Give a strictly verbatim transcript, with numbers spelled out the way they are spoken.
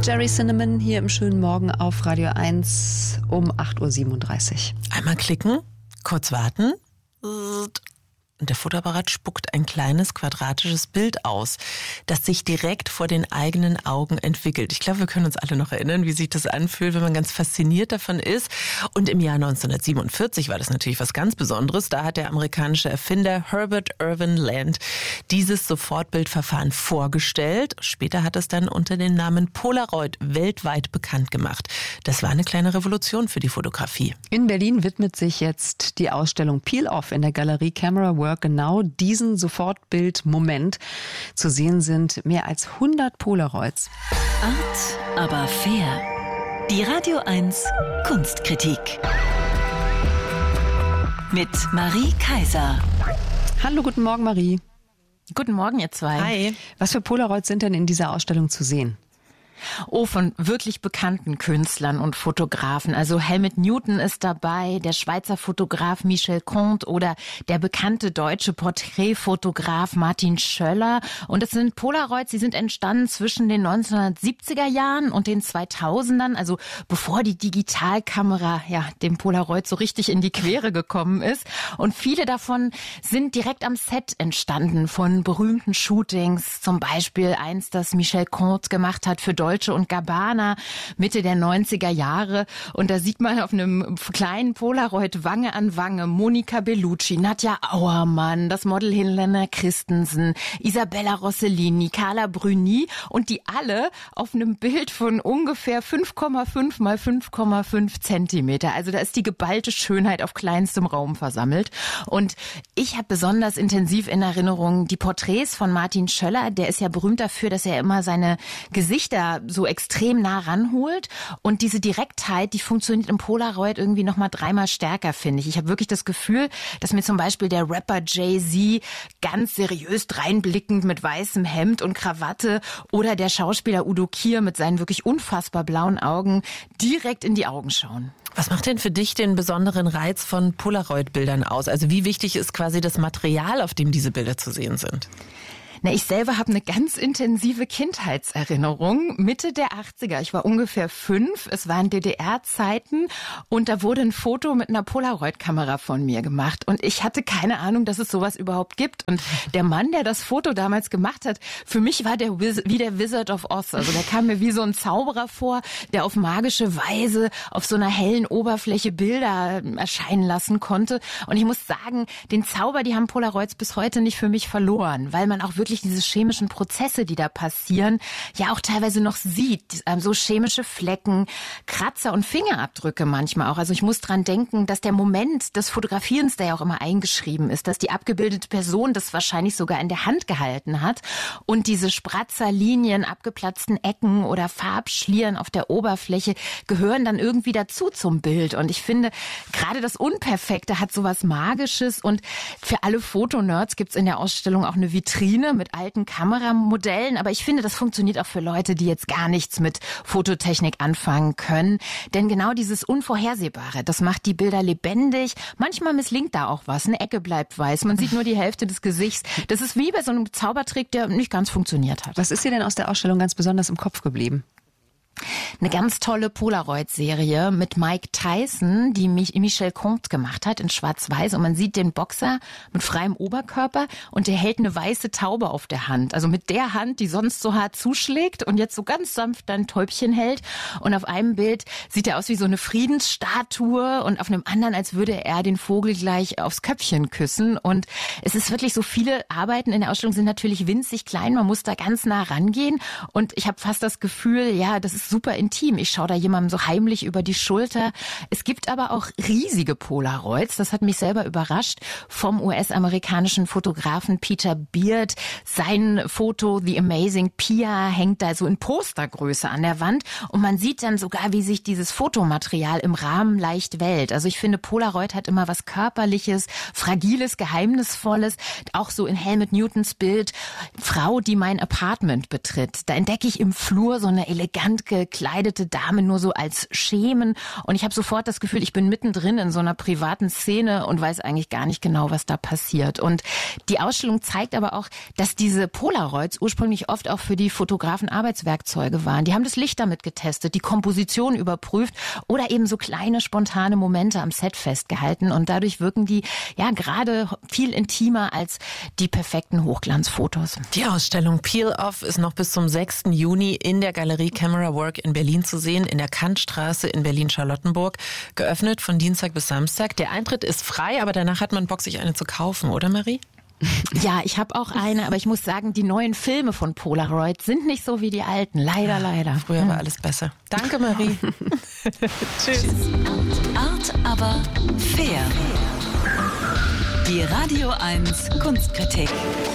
Jerry Cinnamon hier im schönen Morgen auf Radio eins um acht Uhr siebenunddreißig. Einmal klicken, kurz warten. Und der Fotoapparat spuckt ein kleines quadratisches Bild aus, das sich direkt vor den eigenen Augen entwickelt. Ich glaube, wir können uns alle noch erinnern, wie sich das anfühlt, wenn man ganz fasziniert davon ist. Und im Jahr neunzehnhundertsiebenundvierzig war das natürlich was ganz Besonderes. Da hat der amerikanische Erfinder Herbert Irvin Land dieses Sofortbildverfahren vorgestellt. Später hat es dann unter dem Namen Polaroid weltweit bekannt gemacht. Das war eine kleine Revolution für die Fotografie. In Berlin widmet sich jetzt die Ausstellung Peel Off in der Galerie Camera Work genau diesen Sofortbildmoment. Zu sehen sind mehr als hundert Polaroids. Art, aber fair. Die Radio eins Kunstkritik. Mit Marie Kaiser. Hallo, guten Morgen, Marie. Guten Morgen, ihr zwei. Hi. Was für Polaroids sind denn in dieser Ausstellung zu sehen? Oh, von wirklich bekannten Künstlern und Fotografen. Also Helmut Newton ist dabei, der Schweizer Fotograf Michel Comte oder der bekannte deutsche Porträtfotograf Martin Schöller. Und es sind Polaroids, die sind entstanden zwischen den neunzehnhundertsiebziger Jahren und den zweitausendern, also bevor die Digitalkamera ja dem Polaroid so richtig in die Quere gekommen ist. Und viele davon sind direkt am Set entstanden von berühmten Shootings, zum Beispiel eins, das Michel Comte gemacht hat für Deutsche und Gabbana Mitte der neunziger Jahre. Und da sieht man auf einem kleinen Polaroid Wange an Wange Monica Bellucci, Nadja Auermann, das Model Helena Christensen, Isabella Rossellini, Carla Bruni und die alle auf einem Bild von ungefähr fünf Komma fünf mal fünf Komma fünf Zentimeter. Also da ist die geballte Schönheit auf kleinstem Raum versammelt. Und ich habe besonders intensiv in Erinnerung die Porträts von Martin Schöller. Der ist ja berühmt dafür, dass er immer seine Gesichter so extrem nah ranholt. Und diese Direktheit, die funktioniert im Polaroid irgendwie noch mal dreimal stärker, finde ich. Ich habe wirklich das Gefühl, dass mir zum Beispiel der Rapper Jay-Z ganz seriös dreinblickend mit weißem Hemd und Krawatte oder der Schauspieler Udo Kier mit seinen wirklich unfassbar blauen Augen direkt in die Augen schauen. Was macht denn für dich den besonderen Reiz von Polaroid-Bildern aus? Also wie wichtig ist quasi das Material, auf dem diese Bilder zu sehen sind? Na, ich selber habe eine ganz intensive Kindheitserinnerung. Mitte der achtziger, ich war ungefähr fünf, es waren D D R-Zeiten und da wurde ein Foto mit einer Polaroid-Kamera von mir gemacht. Und ich hatte keine Ahnung, dass es sowas überhaupt gibt. Und der Mann, der das Foto damals gemacht hat, für mich war der Wiz- wie der Wizard of Oz. Also der kam mir wie so ein Zauberer vor, der auf magische Weise auf so einer hellen Oberfläche Bilder erscheinen lassen konnte. Und ich muss sagen, den Zauber, die haben Polaroids bis heute nicht für mich verloren, weil man auch wirklich diese chemischen Prozesse, die da passieren, ja auch teilweise noch sieht. So chemische Flecken, Kratzer und Fingerabdrücke manchmal auch. Also ich muss dran denken, dass der Moment des Fotografierens, der ja auch immer eingeschrieben ist, dass die abgebildete Person das wahrscheinlich sogar in der Hand gehalten hat und diese Spratzer, Linien, abgeplatzten Ecken oder Farbschlieren auf der Oberfläche gehören dann irgendwie dazu zum Bild. Und ich finde, gerade das Unperfekte hat sowas Magisches und für alle Fotonerds gibt es in der Ausstellung auch eine Vitrine mit alten Kameramodellen, aber ich finde, das funktioniert auch für Leute, die jetzt gar nichts mit Fototechnik anfangen können, denn genau dieses Unvorhersehbare, das macht die Bilder lebendig, manchmal misslingt da auch was, eine Ecke bleibt weiß, man sieht nur die Hälfte des Gesichts, das ist wie bei so einem Zaubertrick, der nicht ganz funktioniert hat. Was ist dir denn aus der Ausstellung ganz besonders im Kopf geblieben? Eine ganz tolle Polaroid-Serie mit Mike Tyson, die Michel Comte gemacht hat in Schwarz-Weiß. Und man sieht den Boxer mit freiem Oberkörper und der hält eine weiße Taube auf der Hand. Also mit der Hand, die sonst so hart zuschlägt und jetzt so ganz sanft ein Täubchen hält. Und auf einem Bild sieht er aus wie so eine Friedensstatue und auf einem anderen, als würde er den Vogel gleich aufs Köpfchen küssen. Und es ist wirklich so, viele Arbeiten in der Ausstellung sind natürlich winzig klein. Man muss da ganz nah rangehen. Und ich habe fast das Gefühl, ja, das ist super intim. Ich schaue da jemandem so heimlich über die Schulter. Es gibt aber auch riesige Polaroids. Das hat mich selber überrascht. Vom U S-amerikanischen Fotografen Peter Beard. Sein Foto The Amazing Pia hängt da so in Postergröße an der Wand. Und man sieht dann sogar, wie sich dieses Fotomaterial im Rahmen leicht wellt. Also ich finde, Polaroid hat immer was Körperliches, Fragiles, Geheimnisvolles. Auch so in Helmut Newtons Bild, Frau, die mein Apartment betritt. Da entdecke ich im Flur so eine elegant gekleidete verkleidete Dame nur so als schämen. Und ich habe sofort das Gefühl, ich bin mittendrin in so einer privaten Szene und weiß eigentlich gar nicht genau, was da passiert. Und die Ausstellung zeigt aber auch, dass diese Polaroids ursprünglich oft auch für die Fotografen Arbeitswerkzeuge waren. Die haben das Licht damit getestet, die Komposition überprüft oder eben so kleine spontane Momente am Set festgehalten. Und dadurch wirken die ja gerade viel intimer als die perfekten Hochglanzfotos. Die Ausstellung Peel Off ist noch bis zum sechsten Juni in der Galerie Camera Work in Berlin zu sehen, in der Kantstraße in Berlin-Charlottenburg. Geöffnet von Dienstag bis Samstag. Der Eintritt ist frei, aber danach hat man Bock, sich eine zu kaufen, oder Marie? Ja, ich habe auch eine, aber ich muss sagen, die neuen Filme von Polaroid sind nicht so wie die alten. Leider, leider. Früher war alles besser. Danke, Marie. Tschüss. Art, aber fair. Die Radio eins Kunstkritik.